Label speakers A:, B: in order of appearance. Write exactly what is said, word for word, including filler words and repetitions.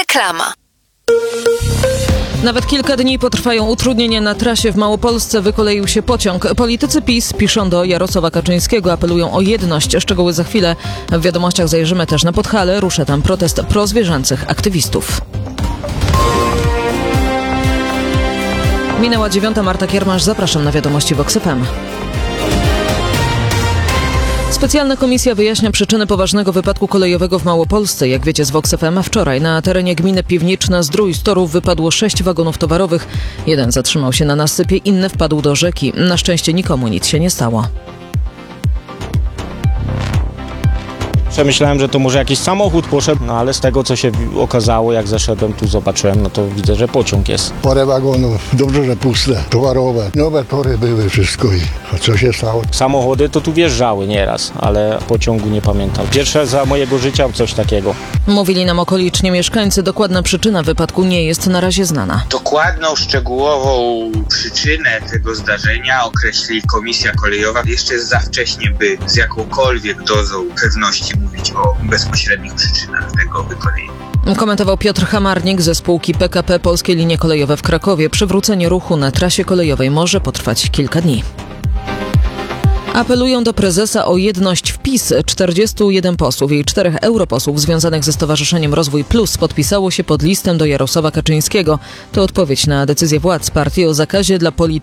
A: Reklama.
B: Nawet kilka dni potrwają utrudnienia na trasie. W Małopolsce wykoleił się pociąg. Politycy PiS piszą do Jarosława Kaczyńskiego, apelują o jedność. Szczegóły za chwilę. W wiadomościach zajrzymy też na Podhale. Rusza tam protest prozwierzęcych aktywistów. Minęła dziewiąta. Marta Kiermasz. Zapraszam na wiadomości Vox F M. Specjalna komisja wyjaśnia przyczyny poważnego wypadku kolejowego w Małopolsce. Jak wiecie z Vox F M, wczoraj na terenie gminy Piwniczna-Zdrój z torów wypadło sześć wagonów towarowych. Jeden zatrzymał się na nasypie, inny wpadł do rzeki. Na szczęście nikomu nic się nie stało.
C: Przemyślałem, że to może jakiś samochód poszedł, no ale z tego, co się okazało, jak zeszedłem tu, zobaczyłem, no to widzę, że pociąg jest.
D: Parę wagonów, dobrze, że puste, towarowe. Nowe tory były, wszystko i a co się stało?
C: Samochody to tu wjeżdżały nieraz, ale pociągu nie pamiętam. Pierwsze za mojego życia coś takiego.
B: Mówili nam okoliczni mieszkańcy. Dokładna przyczyna wypadku nie jest na razie znana.
E: Dokładną, szczegółową przyczynę tego zdarzenia określi Komisja Kolejowa. Jeszcze jest za wcześnie, by z jakąkolwiek dozą pewności mówić o bezpośrednich przyczynach tego wykolejenia.
B: Komentował Piotr Hamarnik ze spółki P K P Polskie Linie Kolejowe w Krakowie. Przywrócenie ruchu na trasie kolejowej może potrwać kilka dni. Apelują do prezesa o jedność w PiS. czterdziestu jeden posłów i czterech europosłów związanych ze Stowarzyszeniem Rozwój Plus podpisało się pod listem do Jarosława Kaczyńskiego. To odpowiedź na decyzję władz partii o zakazie dla polityków